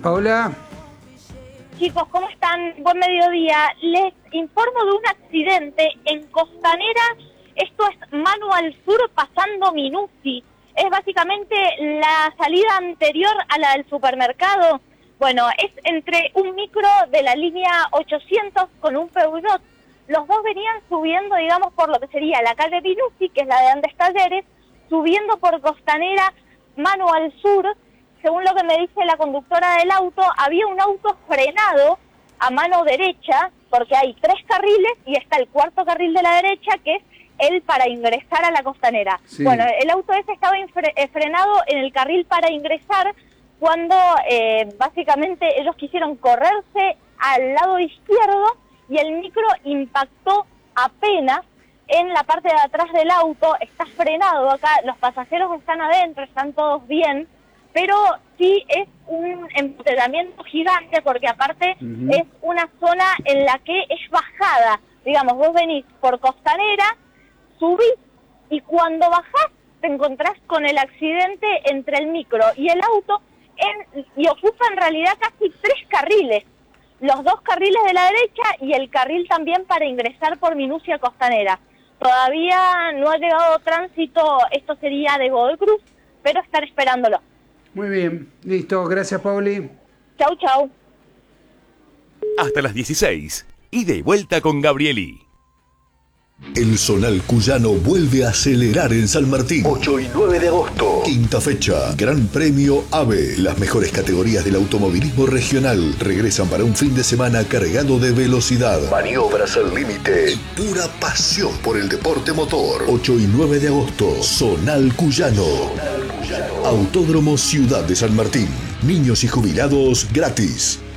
Paola. Chicos, ¿cómo están? Buen mediodía. Les informo de un accidente en Costanera. Esto es Manu al Sur pasando Minucci. Es básicamente la salida anterior a la del supermercado. Bueno, es entre un micro de la línea 800 con un Peugeot. Los dos venían subiendo, digamos, por lo que sería la calle Minucci, que es la de Andes Talleres, subiendo por Costanera, Manu al Sur. Según lo que me dice la conductora del auto, había un auto frenado a mano derecha, porque hay 3 carriles y está el cuarto carril de la derecha, que es el para ingresar a la Costanera. Sí. Bueno, el auto ese estaba frenado en el carril para ingresar cuando básicamente ellos quisieron correrse al lado izquierdo y el micro impactó apenas en la parte de atrás del auto. Está frenado acá, los pasajeros están adentro, están todos bien, pero sí es un embotellamiento gigante porque aparte es una zona en la que es bajada. Digamos, vos venís por Costanera, subís y cuando bajás te encontrás con el accidente entre el micro y el auto y ocupa en realidad casi 3 carriles. Los 2 carriles de la derecha y el carril también para ingresar por Minucci a Costanera. Todavía no ha llegado tránsito, esto sería de Godoy Cruz, pero estar esperándolo. Muy bien, listo, gracias Pauli. Chau, chau. Hasta las 16, ida y vuelta con Gabrieli. El Zonal Cuyano vuelve a acelerar en San Martín. 8 y 9 de agosto. Quinta fecha. Gran Premio AVE. Las mejores categorías del automovilismo regional regresan para un fin de semana cargado de velocidad, maniobras al límite y pura pasión por el deporte motor. 8 y 9 de agosto. Zonal Cuyano. Autódromo Ciudad de San Martín. Niños y jubilados gratis.